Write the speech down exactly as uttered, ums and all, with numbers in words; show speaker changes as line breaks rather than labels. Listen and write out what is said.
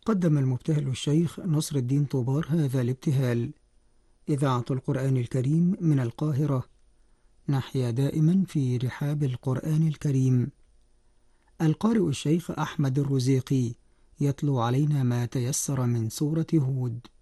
قدم المبتهل الشيخ نصر الدين طوبار هذا الابتهال. إذاعة القرآن الكريم من القاهرة، نحيا دائما في رحاب القرآن الكريم. القارئ الشيخ أحمد الرزيقي يتلو علينا ما تيسر من سورة هود.